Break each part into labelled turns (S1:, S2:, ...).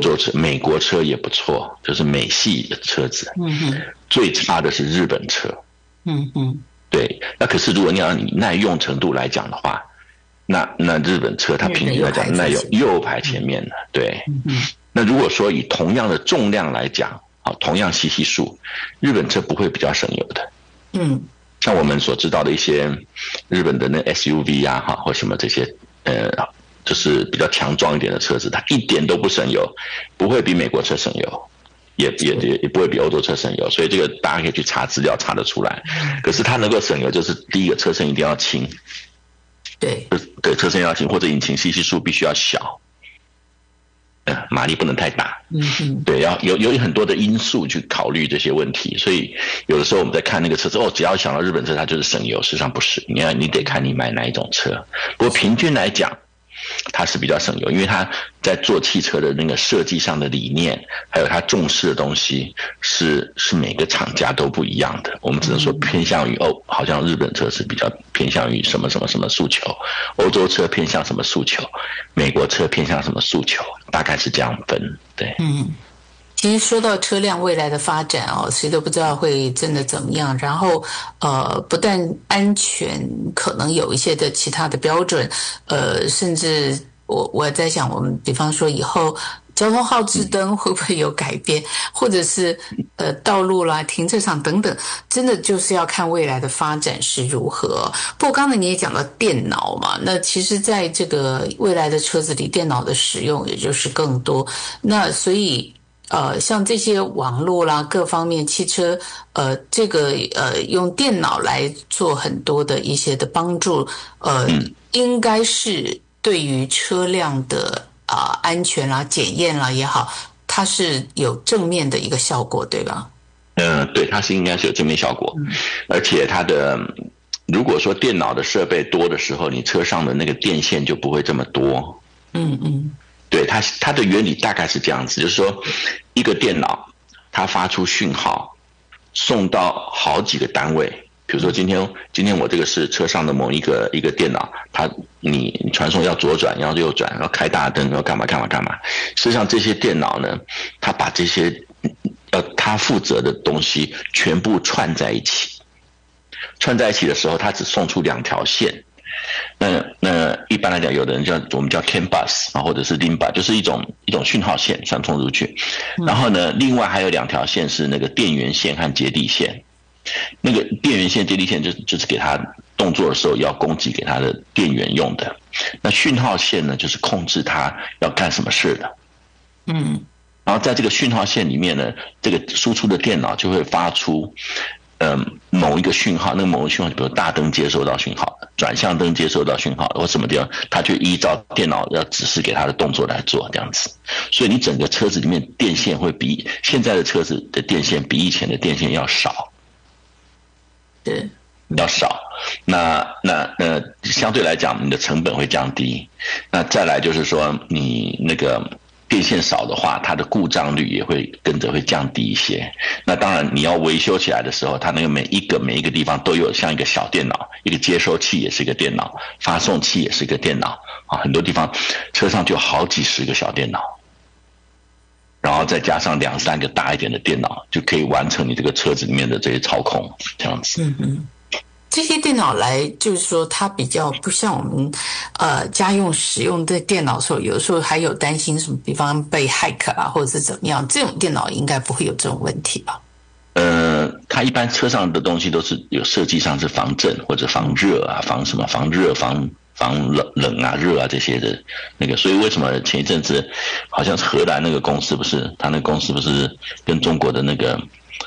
S1: 洲车，美国车也不错，就是美系的车子。最差的是日本车。对，那可是如果你要以耐用程度来讲的话，那日本车它平均来讲耐用右排前面的。对。那如果说以同样的重量来讲，同样cc数，日本车不会比较省油的。像我们所知道的一些日本的那 SUV 啊，或什么这些就是比较强壮一点的车子，它一点都不省油，不会比美国车省油，也不会比欧洲车省油，所以这个大家可以去查资料查得出来。可是它能够省油，就是第一个车身一定要轻，对，车身要轻，或者引擎cc数必须要小，马力不能太大。对，要有很多的因素去考虑这些问题，所以有的时候我们在看那个车子，只要想到日本车它就是省油，事实上不是，你得看你买哪一种车。不过平均来讲，它是比较省油，因为它在做汽车的那个设计上的理念，还有它重视的东西是每个厂家都不一样的。我们只能说偏向于好像日本车是比较偏向于什么什么什么诉求，欧洲车偏向什么诉求，美国车偏向什么诉求，大概是这样分。对。
S2: 其实说到车辆未来的发展谁都不知道会真的怎么样。然后不但安全可能有一些的其他的标准，甚至我在想，我们比方说以后交通号志灯会不会有改变，或者是道路啦、停车场等等，真的就是要看未来的发展是如何。不过刚才你也讲到电脑嘛，那其实在这个未来的车子里，电脑的使用也就是更多。那所以像这些网络啦，各方面汽车这个用电脑来做很多的一些的帮助，应该是对于车辆的安全啦、检验啦也好，它是有正面的一个效果，对吧？
S1: 对，它应该是有正面效果，而且它的如果说电脑的设备多的时候，你车上的那个电线就不会这么多。对，它的原理大概是这样子，就是说一个电脑它发出讯号送到好几个单位，比如说今天我这个是车上的某一个电脑，你传送要左转要右转要开大灯要干嘛。实际上这些电脑呢，它把这些它负责的东西全部串在一起的时候，它只送出2条线。那一般来讲，有的人我们叫 CAN bus 或者是 LIN bus， 就是一种讯号线传送出去。然后呢，另外还有2条线是那个电源线和接地线。那个电源线、接地线就是给它动作的时候要供给给它的电源用的。那讯号线呢，就是控制它要干什么事的。然后在这个讯号线里面呢，这个输出的电脑就会发出某一个讯号，那个某个讯号，比如大灯接收到讯号，转向灯接收到讯号，或什么地方，它就依照电脑要指示给它的动作来做，这样子。所以你整个车子里面电线会比现在的车子的电线比以前的电线要少，
S2: 对，
S1: 要少。那相对来讲，你的成本会降低。那再来就是说，你那个电线少的话，它的故障率也会跟着会降低一些。那当然你要维修起来的时候，它那个每一个地方都有像一个小电脑，一个接收器也是一个电脑，发送器也是一个电脑很多地方车上就好几十个小电脑，然后再加上2-3个大一点的电脑，就可以完成你这个车子里面的这些操控，这样子。
S2: 这些电脑来，就是说它比较不像我们家用使用的电脑的时候，有的时候还有担心什么，比方被hack或者是怎么样，这种电脑应该不会有这种问题吧？
S1: 它一般车上的东西都是有设计上是防震或者防热防什么防热防冷热这些的那个。所以为什么前一阵子好像是荷兰那个公司，不是他那个公司不是跟中国的那个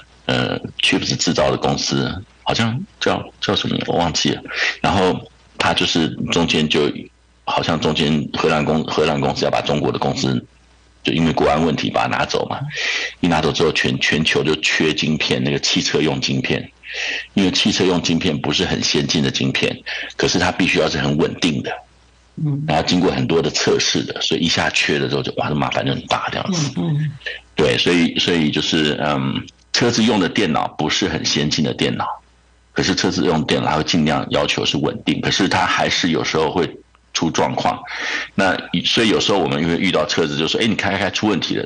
S1: chips 制造的公司，好像叫什么我忘记了，然后他就是中间就好像中间荷兰公司要把中国的公司就因为国安问题把它拿走嘛，一拿走之后全球就缺晶片，那个汽车用晶片，因为汽车用晶片不是很先进的晶片，可是它必须要是很稳定的，然后经过很多的测试的，所以一下缺了之后就哇，麻烦就很大这样子。对，所以就是车子用的电脑不是很先进的电脑，可是车子用电脑它会尽量要求是稳定，可是它还是有时候会出状况。那所以有时候我们会遇到车子就说，你开出问题了，